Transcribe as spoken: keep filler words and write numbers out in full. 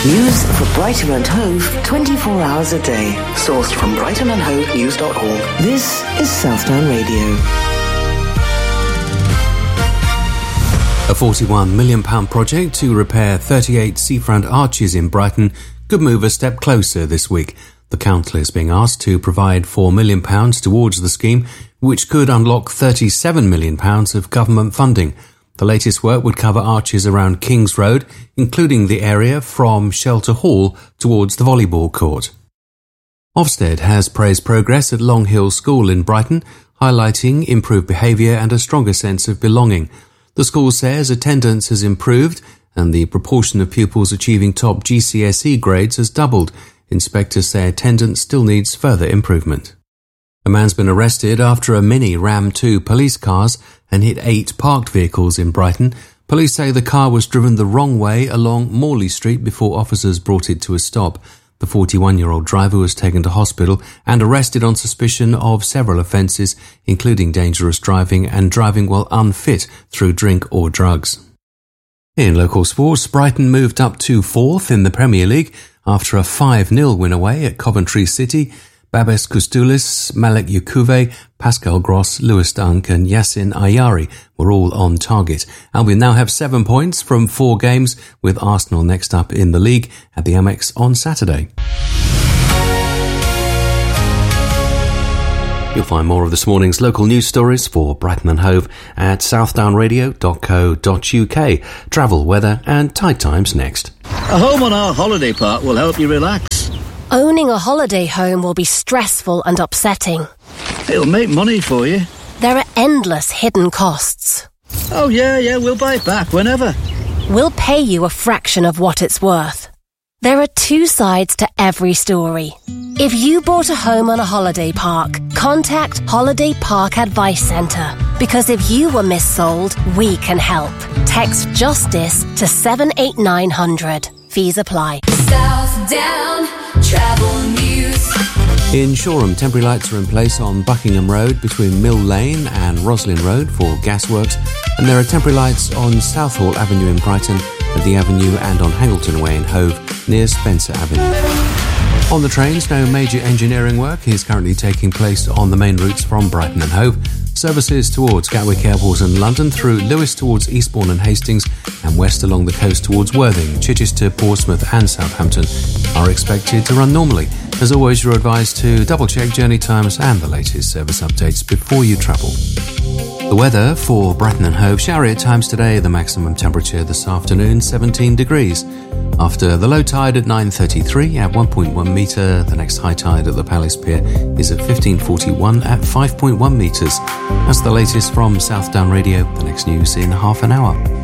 News for Brighton and Hove twenty-four hours a day. Sourced from brighton and hove news dot org. This is Southdown Radio. A forty-one million pounds project to repair thirty-eight seafront arches in Brighton could move a step closer this week. The council is being asked to provide four million pounds towards the scheme, which could unlock thirty-seven million pounds of government funding. The latest work would cover arches around Kings Road, including the area from Shelter Hall towards the volleyball court. Ofsted has praised progress at Long Hill School in Brighton, highlighting improved behaviour and a stronger sense of belonging. The school says attendance has improved and the proportion of pupils achieving top G C S E grades has doubled. Inspectors say attendance still needs further improvement. A man's been arrested after a Mini rammed two police cars and hit eight parked vehicles in Brighton. Police say the car was driven the wrong way along Morley Street before officers brought it to a stop. The forty-one-year-old driver was taken to hospital and arrested on suspicion of several offences, including dangerous driving and driving while unfit through drink or drugs. In local sports, Brighton moved up to fourth in the Premier League after a five nil win away at Coventry City. Babes Koustulis, Malek Yokuve, Pascal Gross, Lewis Dunk and Yassin Ayari were all on target. Albion now have seven points from four games, with Arsenal next up in the league at the Amex on Saturday. You'll find more of this morning's local news stories for Brighton and Hove at southdown radio dot co dot uk. Travel, weather and tide times next. A home on our holiday park will help you relax. Owning a holiday home will be stressful and upsetting. It'll make money for you. There are endless hidden costs. Oh yeah, yeah, we'll buy it back whenever. We'll pay you a fraction of what it's worth. There are two sides to every story. If you bought a home on a holiday park, contact Holiday Park Advice Centre. Because if you were missold, we can help. Text JUSTICE to seven eight nine hundred. Fees apply. Southdown Travel News. In Shoreham, temporary lights are in place on Buckingham Road between Mill Lane and Roslin Road for gasworks, and there are temporary lights on Southall Avenue in Brighton, at the Avenue and on Hangleton Way in Hove near Spencer Avenue. On the trains, no major engineering work is currently taking place on the main routes from Brighton and Hove. Services towards Gatwick Airport and London, through Lewes towards Eastbourne and Hastings, and west along the coast towards Worthing, Chichester, Portsmouth and Southampton are expected to run normally. As always, you're advised to double-check journey times and the latest service updates before you travel. The weather for Brighton and Hove: showery at times today, the maximum temperature this afternoon seventeen degrees. After the low tide at nine thirty-three at one point one metre, the next high tide at the Palace Pier is at fifteen forty-one at five point one metres. That's the latest from Southdown Radio. The next news in half an hour.